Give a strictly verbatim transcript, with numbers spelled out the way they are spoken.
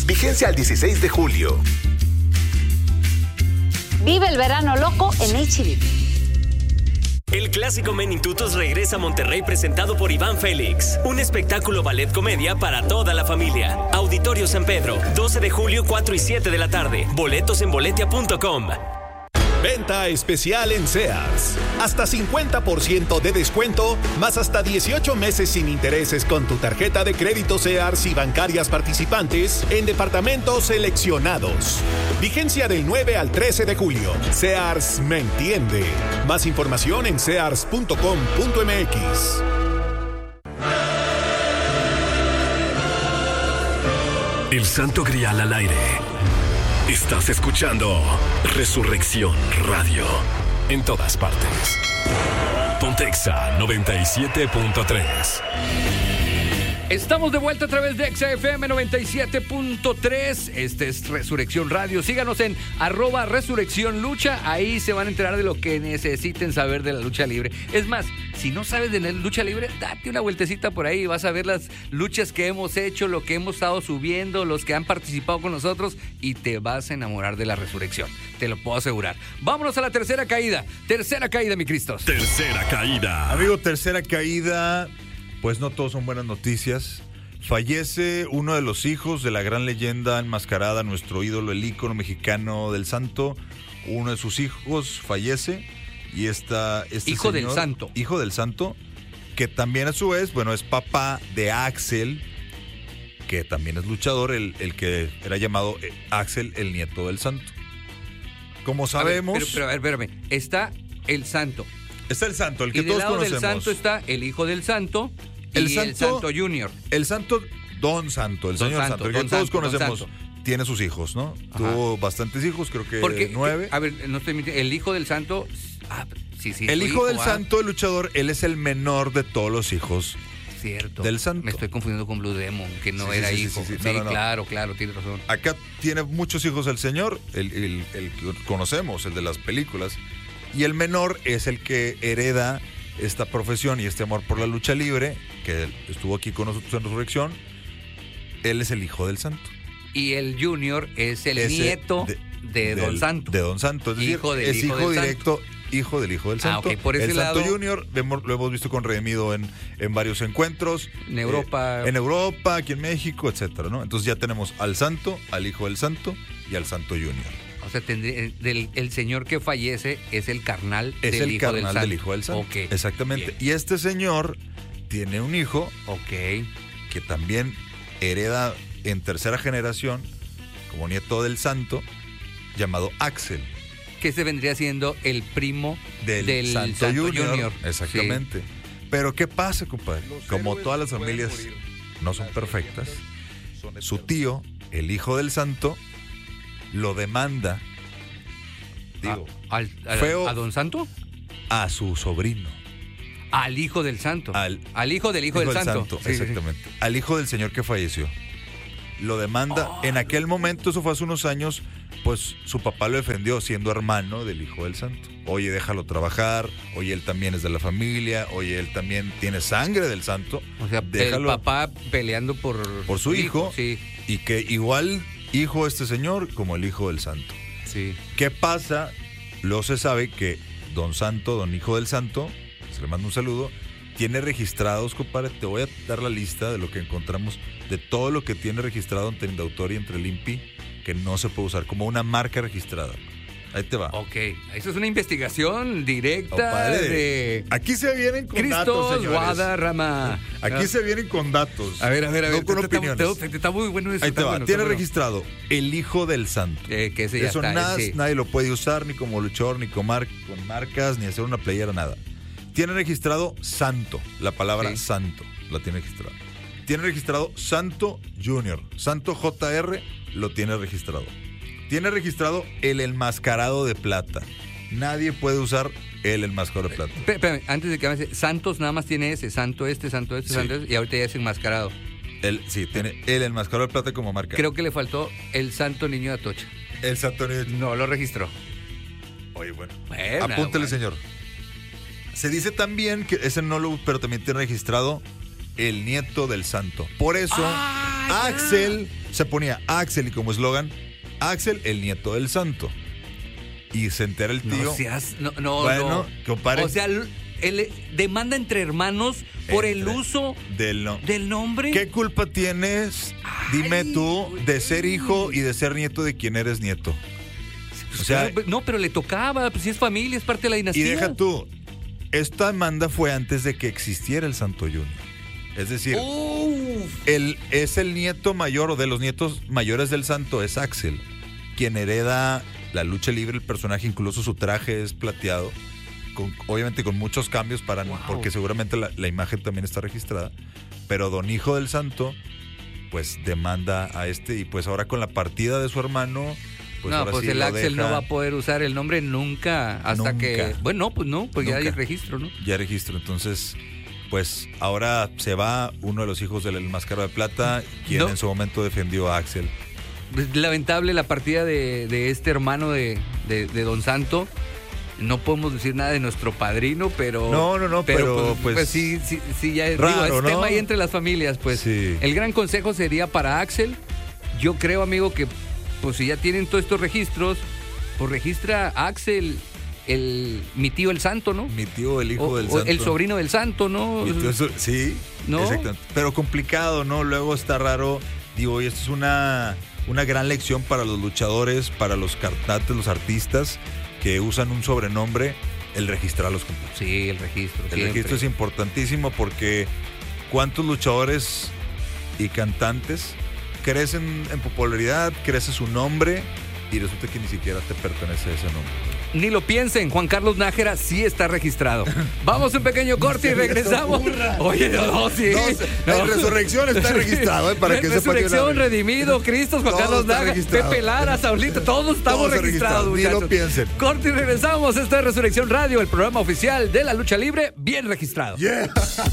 Vigencia al dieciséis de julio. Vive el verano loco en H E B. El clásico Men in Tutus regresa a Monterrey presentado por Iván Félix. Un espectáculo ballet comedia para toda la familia. Auditorio San Pedro, doce de julio, cuatro y siete de la tarde. Boletos en boletia punto com. Venta especial en Sears. Hasta cincuenta por ciento de descuento, más hasta dieciocho meses sin intereses con tu tarjeta de crédito Sears y bancarias participantes en departamentos seleccionados. Vigencia del nueve al trece de julio. Sears me entiende. Más información en sears punto com punto m x. El Santo Grial al aire. Estás escuchando Resurrección Radio. En todas partes. Pontexa noventa y siete punto tres. Estamos de vuelta a través de Exa F M noventa y siete punto tres. Este es Resurrección Radio. Síganos en arroba Resurrección Lucha. Ahí se van a enterar de lo que necesiten saber de la lucha libre. Es más, si no sabes de la lucha libre, date una vueltecita por ahí. Vas a ver las luchas que hemos hecho, lo que hemos estado subiendo, los que han participado con nosotros y te vas a enamorar de la resurrección. Te lo puedo asegurar. Vámonos a la tercera caída. Tercera caída, mi Cristos. Tercera caída. Amigo, tercera caída. Pues no todos son buenas noticias. Fallece uno de los hijos de la gran leyenda enmascarada, nuestro ídolo, el ícono mexicano del Santo. Uno de sus hijos fallece y esta, este hijo señor, del Santo. Hijo del Santo, que también a su vez, bueno, es papá de Axel, que también es luchador, el, el que era llamado Axel, el nieto del Santo. Como sabemos... A ver, pero, pero a ver, espérame. Está el Santo. Está el Santo, el que y todos del lado conocemos. del Santo está el hijo del Santo el y Santo, el Santo Junior. El Santo, Don Santo, el Don señor Santo, Santo, el que Don todos Santo, conocemos. Don Santo. Tiene sus hijos, ¿no? Ajá. Tuvo bastantes hijos, creo que Porque, nueve. A ver, no estoy mintiendo. El hijo del Santo... Ah, sí, sí. El hijo, hijo del ah. Santo, el luchador, él es el menor de todos los hijos. Cierto. Del Santo. Me estoy confundiendo con Blue Demon, que no Sí, era sí, sí, hijo. sí, Sí, sí. No, no, no. claro, claro, tienes razón. Acá tiene muchos hijos el señor, el, el, el que conocemos, el de las películas. Y el menor es el que hereda esta profesión y este amor por la lucha libre, que estuvo aquí con nosotros en Resurrección. Él es el hijo del Santo. Y el Junior es el Ese nieto de, de Don del, Santo. De Don Santo. Es decir, Hijo del es hijo hijo del directo, hijo del hijo del Santo. Ah, ok, por ese el Santo lado- Junior vemos- lo hemos visto con Redimido en, en varios encuentros. En Europa. Eh, en Europa, aquí en México, etcétera, ¿no? Entonces ya tenemos al Santo, al hijo del Santo y al Santo Junior. O sea, tendría, el, del- el señor que fallece es el carnal Es del el hijo del carnal Santo. del hijo del Santo. Ok. Exactamente. Bien. Y este señor tiene un hijo Ok. que también hereda en tercera generación, como nieto del Santo, llamado Axel. Que se vendría siendo el primo Del, del, Santo, Junior. Junior. Exactamente. Pero ¿qué pasa, compadre? Los Como héroes todas las pueden familias morir. no son Las perfectas, leyendas son su eternas. tío, el hijo del Santo, lo demanda, digo, A, al- al- feo- ¿A Don Santo? a su sobrino. Al hijo del Santo. Al, Al hijo del hijo, del Santo. Sí, sí, sí. exactamente. Al hijo del señor que falleció. Lo demanda. Oh, en aquel momento, eso fue hace unos años, pues su papá lo defendió siendo hermano del hijo del Santo. Oye, déjalo trabajar. Oye, él también es de la familia. Oye, él también tiene sangre del Santo. O sea, Déjalo el papá peleando por, por su hijo. Sí, Y que igual hijo este señor como el hijo del Santo. sí. ¿Qué pasa? Luego se sabe que Don Santo, Don Hijo del Santo, se le manda un saludo, tiene registrados, compadre, te voy a dar la lista de lo que encontramos, de todo lo que tiene registrado entre el autor y entre el I N P I, que no se puede usar como una marca registrada. Ahí te va. Ok, eso es una investigación directa Compadre, de aquí se vienen con datos, Cristo señores. Guadarrama. Aquí se vienen con datos. A ver, a ver, a ver. No con Está- opiniones. está- está- Está muy bueno eso. Ahí está te va. bueno, Tiene está bueno. registrado el Hijo del Santo. Eh, que ese ya Eso está, nada- sí. nadie lo puede usar ni como luchador, ni con, mar- con marcas, ni hacer una playera, nada. Tiene registrado Santo, la palabra Sí. Santo, la tiene registrada. Tiene registrado Santo Junior, Santo J R lo tiene registrado. Tiene registrado el enmascarado de plata. Nadie puede usar el enmascarado de plata. Espé- Espérame, antes de que avance, Santos nada más tiene ese, Santo este, Santo este, Sí. Santo este, y ahorita ya es enmascarado. El, sí, tiene el enmascarado de plata como marca. Creo que le faltó el Santo Niño de Atocha. El Santo Niño. No lo registró. Oye, bueno. Bueno, Apúntele, bueno. señor. Se dice también que ese no lo, pero también tiene registrado el nieto del santo. Por eso, Ay, Axel, se ponía Axel y como eslogan, Axel, el nieto del santo. Y se entera el tío. No seas, no, no, bueno, no. compare. O sea, él demanda entre hermanos por Entre, el uso del, no, del nombre. ¿Qué culpa tienes, dime Ay, tú, de güey. ser hijo y de ser nieto de quien eres nieto? Pues O sea, claro, no, pero le tocaba, pues si es familia, es parte de la y dinastía. deja tú, esta demanda fue antes de que existiera el Santo Junior. Es decir, Uf. el, es el nieto mayor o de los nietos mayores del santo, es Axel, quien hereda la lucha libre, el personaje, incluso su traje es plateado, con, obviamente con muchos cambios para Wow. porque seguramente la, la imagen también está registrada, pero don hijo del santo pues demanda a este y pues ahora con la partida de su hermano pues no, ahora pues sí el lo Axel deja, no va a poder usar el nombre nunca hasta Nunca. que... Bueno, no, pues no, pues ya hay Nunca. registro, ¿no? ya registro, entonces pues ahora se va uno de los hijos del Máscara de Plata, quien No. en su momento defendió a Axel. Lamentable la partida de, de este hermano de, de, de Don Santo. No podemos decir nada de nuestro padrino, pero... No, no, no, pero, pues, sí, sí, sí, ya raro, digo, es ¿no? tema ahí entre las familias, pues. Sí. El gran consejo sería para Axel. Yo creo, amigo, que pues si ya tienen todos estos registros, pues registra a Axel, el, mi tío el santo, ¿no? Mi tío, el hijo O- del o santo. el sobrino del santo, ¿no? Mi tío, eso- sí, ¿No? exactamente. Pero complicado, ¿no? Luego está raro. Digo, y esto es una, una gran lección para los luchadores, para los cantantes, los artistas que usan un sobrenombre, el registrarlos completos. Sí, el registro. El siempre. registro es importantísimo porque ¿cuántos luchadores y cantantes crecen en popularidad, crece su nombre y resulta que ni siquiera te pertenece ese nombre? Ni lo piensen, Juan Carlos Nájera sí está registrado. Vamos a un pequeño corte y regresamos. Oye, no, sí. No, en Resurrección está registrado, ¿eh? Para que sepan de una Resurrección, vez. Redimido, Cristos, Juan Todo Carlos está Nájera, registrado. Pepe Lara, Saulito, todos estamos Todo está registrados, registrado, ni lo muchachos. piensen. Corte y regresamos. Esto es Resurrección Radio, el programa oficial de la lucha libre, bien registrado. Yeah.